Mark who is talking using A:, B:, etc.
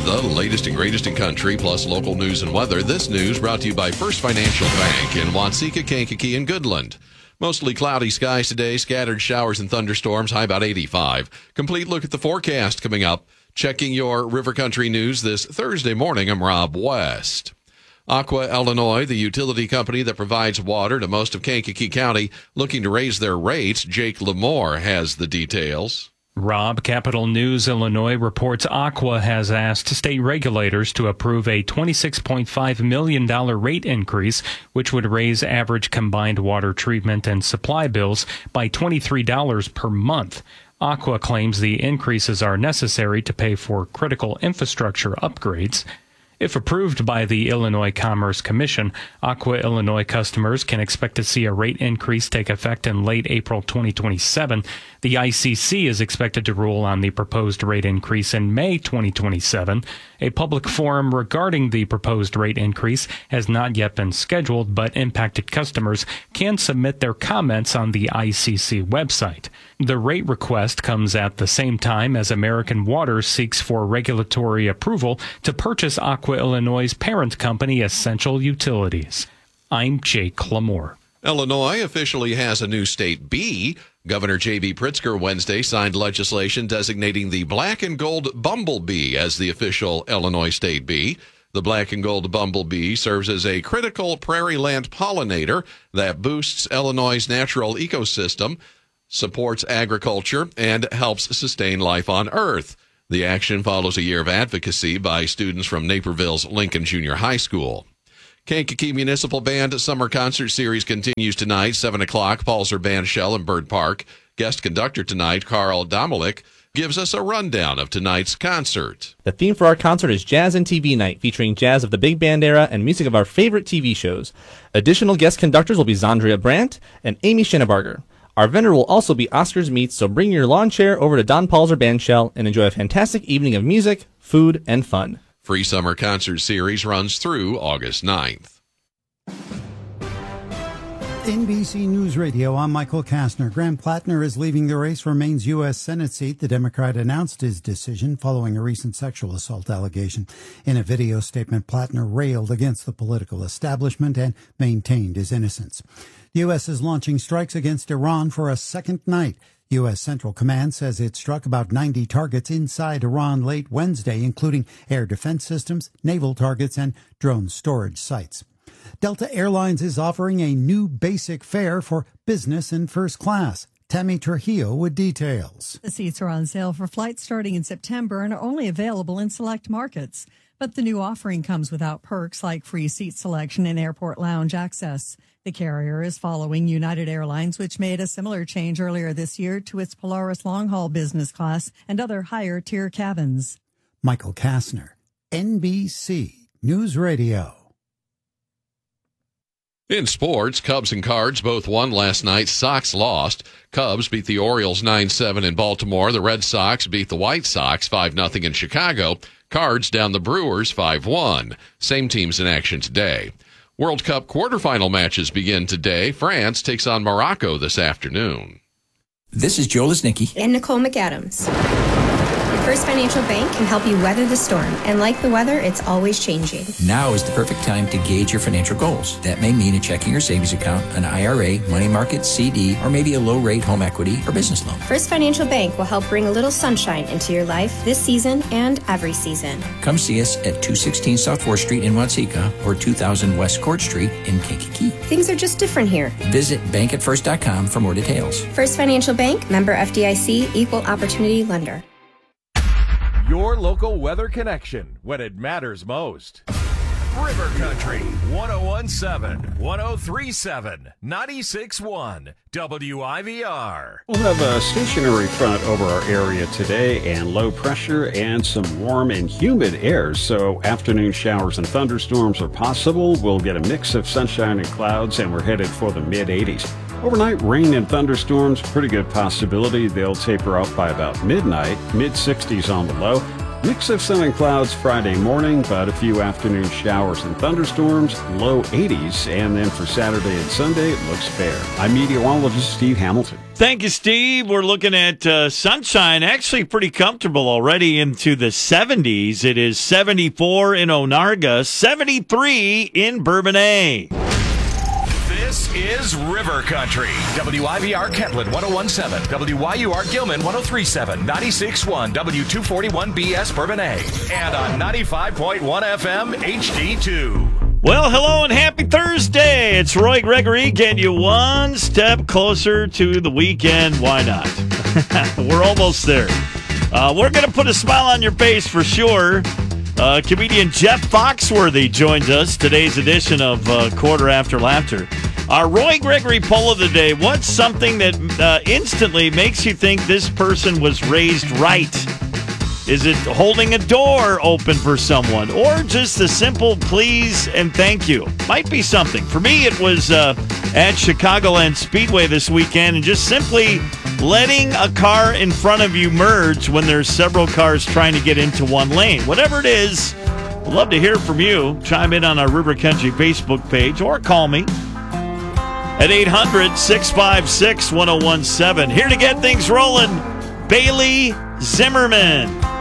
A: The latest and greatest in country, plus local news and weather. This news brought to you by First Financial Bank in Watseka, Kankakee, and Goodland. Mostly cloudy skies today, scattered showers and thunderstorms, high about 85. Complete look at the forecast coming up. Checking your River Country news this Thursday morning, I'm Rob West. Aqua Illinois, the utility company that provides water to most of Kankakee County, looking to raise their rates. Jake Lamore has the details.
B: Rob, Capital News Illinois reports Aqua has asked state regulators to approve a $26.5 million rate increase, which would raise average combined water treatment and supply bills by $23 per month. Aqua claims the increases are necessary to pay for critical infrastructure upgrades. If approved by the Illinois Commerce Commission, Aqua Illinois customers can expect to see a rate increase take effect in late April 2027. The ICC is expected to rule on the proposed rate increase in May 2027. A public forum regarding the proposed rate increase has not yet been scheduled, but impacted customers can submit their comments on the ICC website. The rate request comes at the same time as American Water seeks for regulatory approval to purchase Aqua Illinois' parent company, Essential Utilities. I'm Jake Lamore.
A: Illinois officially has a new state B. Governor J.B. Pritzker Wednesday signed legislation designating the black and gold bumblebee as the official Illinois state bee. The black and gold bumblebee serves as a critical prairie land pollinator that boosts Illinois' natural ecosystem, supports agriculture, and helps sustain life on Earth. The action follows a year of advocacy by students from Naperville's Lincoln Junior High School. Kankakee Municipal Band Summer Concert Series continues tonight, 7 o'clock, Palzer Bandshell in Bird Park. Guest conductor tonight, Carl Domelik, gives us a rundown of tonight's concert.
C: The theme for our concert is Jazz and TV Night, featuring jazz of the big band era and music of our favorite TV shows. Additional guest conductors will be Zandria Brandt and Amy Schennebarger. Our vendor will also be Oscar's Meats, so bring your lawn chair over to Don Palzer Bandshell and enjoy a fantastic evening of music, food, and fun.
A: Free Summer Concert Series runs through August 9th.
D: NBC News Radio, I'm Michael Kastner. Graham Plattner is leaving the race for Maine's U.S. Senate seat. The Democrat announced his decision following a recent sexual assault allegation. In a video statement, Plattner railed against the political establishment and maintained his innocence. The U.S. is launching strikes against Iran for a second night. U.S. Central Command says it struck about 90 targets inside Iran late Wednesday, including air defense systems, naval targets, and drone storage sites. Delta Airlines is offering a new basic fare for business and first class. Tammy Trujillo with details.
E: The seats are on sale for flights starting in September and are only available in select markets. But the new offering comes without perks like free seat selection and airport lounge access. The carrier is following United Airlines, which made a similar change earlier this year to its Polaris long-haul business class and other higher-tier cabins.
D: Michael Kastner, NBC News Radio.
A: In sports, Cubs and Cards both won last night. Sox lost. Cubs beat the Orioles 9-7 in Baltimore. The Red Sox beat the White Sox 5-0 in Chicago. Cards down the Brewers 5-1. Same teams in action today. World Cup quarterfinal matches begin today. France takes on Morocco this afternoon.
F: This is Joe Lesnicki
G: and Nicole McAdams. First Financial Bank can help you weather the storm, and like the weather, it's always changing.
F: Now is the perfect time to gauge your financial goals. That may mean a checking or savings account, an IRA, money market, CD, or maybe a low-rate home equity or business loan.
G: First Financial Bank will help bring a little sunshine into your life this season and every season.
F: Come see us at 216 South 4th Street in Watseka or 2000 West Court Street in Kankakee.
G: Things are just different here.
F: Visit bankatfirst.com for more details.
G: First Financial Bank, member FDIC, equal opportunity lender.
H: Your local weather connection when it matters most. River Country, 101.7, 103.7, 96.1, WIVR.
I: We'll have a stationary front over our area today and low pressure and some warm and humid air, so afternoon showers and thunderstorms are possible. We'll get a mix of sunshine and clouds, and we're headed for the mid-80s. Overnight rain and thunderstorms, pretty good possibility. They'll taper off by about midnight, mid-60s on the low. Mix of sun and clouds Friday morning, but a few afternoon showers and thunderstorms, low 80s. And then for Saturday and Sunday, it looks fair. I'm meteorologist Steve Hamilton.
J: Thank you, Steve. We're looking at sunshine, actually pretty comfortable already into the 70s. It is 74 in Onarga, 73 in Bourbonnais.
H: This is River Country. WIVR Kentland 101.7, WYUR Gilman 103.7, 96.1, W241BS Bourbonnais, and on 95.1 FM HD2.
J: Well, hello and happy Thursday. It's Roy Gregory getting you one step closer to the weekend. Why not? We're almost there. We're going to put a smile on your face for sure. Comedian Jeff Foxworthy joins us today's edition of Quarter After Laughter. Our Roy Gregory poll of the day, what's something that instantly makes you think this person was raised right? Is it holding a door open for someone, or just a simple please and thank you? Might be something. For me, it was at Chicagoland Speedway this weekend, and just simply letting a car in front of you merge when there's several cars trying to get into one lane. Whatever it is, we'd love to hear from you. Chime in on our River Country Facebook page or call me at 800-656-1017. Here to get things rolling, Bailey Zimmerman.